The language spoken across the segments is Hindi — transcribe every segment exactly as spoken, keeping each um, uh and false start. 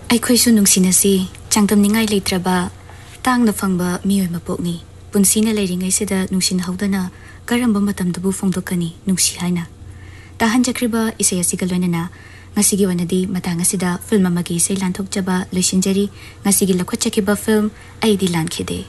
ꯑꯩꯈꯣꯏꯁꯨ ꯅꯨꯡꯁꯤꯅꯁꯤ ꯆꯥꯡꯗꯝꯅꯤꯡꯉꯥꯏ ꯂꯩꯇ꯭ꯔꯕ ꯇꯥꯡꯅ ꯐꯪꯕ ꯃꯤꯑꯣꯏ ꯃꯄꯣꯛꯅꯤ ꯄꯨꯟꯁꯤꯅ ꯂꯩꯔꯤꯉꯩꯁꯤꯗ ꯅꯨꯡꯁꯤꯅꯍꯧꯗꯅ ꯀꯔꯝꯕ ꯃꯇꯝꯗꯕꯨ ꯐꯣꯡꯗꯣꯛꯀꯅꯤ ꯅꯨꯡꯁꯤ ꯍꯥꯏꯅ ꯇꯥꯍꯟꯖꯈ꯭ꯔꯤꯕ ꯏꯁꯩ ꯑꯁꯤꯒ ꯂꯣꯏꯅꯅ ꯉꯁꯤꯒꯤ ꯑꯣꯏꯅꯗꯤ ꯃꯇꯥꯡ ꯑꯁꯤꯗ ꯐꯤꯜꯝ ꯑꯃꯒꯤ ꯏꯁꯩ ꯂꯥꯟꯊꯣꯛꯆꯕ ꯂꯣꯏꯁꯤꯟꯖꯔꯤ ꯉꯁꯤꯒꯤ ꯂꯧꯈꯠꯆꯈꯤꯕ ꯐꯤल्म ꯑꯩꯗꯤ ꯂꯥꯟꯈꯤꯗꯦ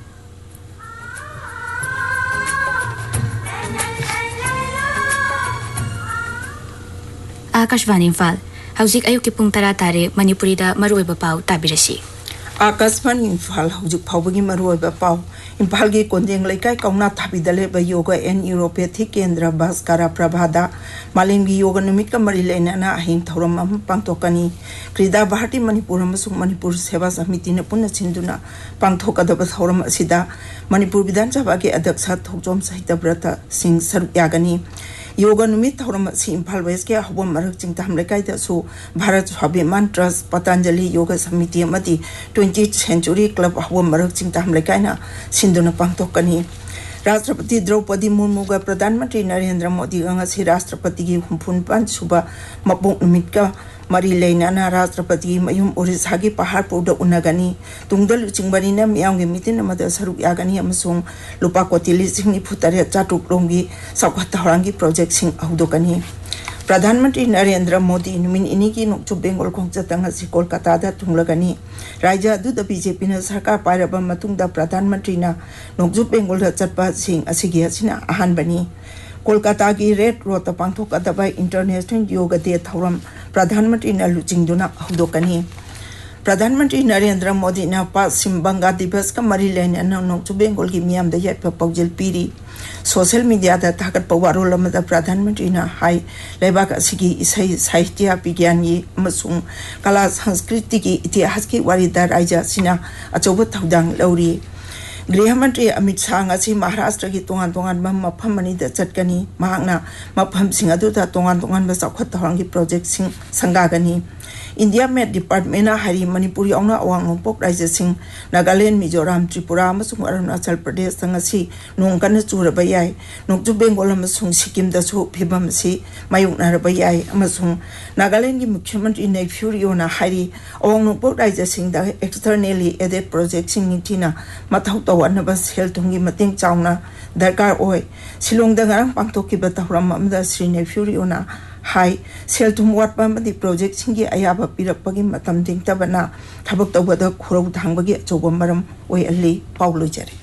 आकाशवाणी इम्फाल हौजिक अयुक्की पुंग तरा तारे मणिपुरीदा मरुओइबा पाउ ताबिरसी आकाशवाणी इम्फाल हौजिक फाउबगी मरुओइबा पाउ इम्फालगी कोंदेंग लेकाई कौना थाबिदले ब योगा एन यूरोपैथिक केंद्र भास्करा प्रभादा मालिंगी योगा नुमित का मरी लेना अहिंग थौरम अम पांगथोकनी क्रीडा भारती मणिपुर अमसुंग मणिपुर सेवा समिति न पुनः सिंधुना पांगथोकदब थौरम असिदा मणिपुर विधानसभा के अध्यक्ष थोकजोम सहित व्रत सिंह सरुक यागनी योगा नुमित थौरम असि इम्फाल वेस्ट के हबम मरक चिंगताम लेकाइदसु भारत स्वाभिमान ट्रस्ट पतंजलि योगा समिति अमदी ट्वेंटी सेंचुरी क्लब हबम मरक चिंगताम लेकाइना सिंधुना पांगथोकनी राष्ट्रपति द्रौपदी मुर्मू का प्रधानमंत्री नरेंद्र मोदी गंगासी राष्ट्रपति की हुंफुनपान सुबह मपोंग नुमित का मरी लेना राष्ट्रपति मयूम ओडिशा की पहाड़पुर उनगनी तुंगदल चिंगबनी मियामगे मीटिंग अमद सरुक यागनी अमसुंग लुपा कोटी लिसिंग निफु तरेट चाटुक लोंगी सौखत हौरांगी प्रोजेक्ट सिंग हौदोकनी प्रधानमंत्री नरेंद्र मोदी नुमिन इनी की नोकचु बेंगोल खोंगचतंग असि कोलकाता दा तुंगलगनी राज्य अदुदा बीजेपी न सरकार पाइरबा मतुंगदा प्रधानमंत्री ना नोकचु बेंगोल दा चटपा सिंग असिगी असिना अहानबनी कोलकाता की red road पांथोकदबा international yoga day थौरम प्रधानमंत्री न लुचिंगदुना हौदोकनी प्रधानमंत्री नरेंद्र मोदी ना पश्चिम बंगाल दिवस का मरी लेना नोकचु बेंगोल की मियाम दा याइपा पौजल पीरी सोशल मीडिया दा थागत पवारोल अमदा प्रधानमंत्री ना हाई लेबाक असिगी इसै साहित्य विज्ञान की अमसुंग कला संस्कृति की इतिहास की वारिदा राज्य सिना अचौब थौदांग लौरी गृहमंत्री अमित शाह असी महाराष्ट्र की तोंगान तोंगान मफम मनीदा चटकनी महांगना मफम Singh अदुदा तोंगान तोंगान चौखत थौरांगी project Singh संगागनी India met department हरी मणिपुर यावना अवांग नोंपोक राज्य सिंह नागालैंड मिजोराम त्रिपुरा अमसुंग अरुणाचल प्रदेश तंगसी नोंग कन चुरबा याय नोंगचु बेंगोल अमसुंग सिक्किम दसु फिबम सि मायुकनारबा याय अमसुंग नागालैंड की मुख्यमंत्री नेफ्यू रियोना हरी अवांग नोंपोक राज्य सिंह दा एक्सटर्नली एडेड प्रोजेक्ट सिंग निथिना मथौ तौअनबा सेल थुंगी मतेंग चावना दरकार ओय शिलोंग दा ngarang पांगथोकिबा तौरम अमदा Shri Neiphiu Riyona high cell तुम वाटपा मदी प्रोजेक्ट सिंगी अयाबा पिरपगी मतम दिंगतबना थबक तौबदा खुरौ थांबगी अचौब मरम ओय अल्ली पाउ लोइजरे।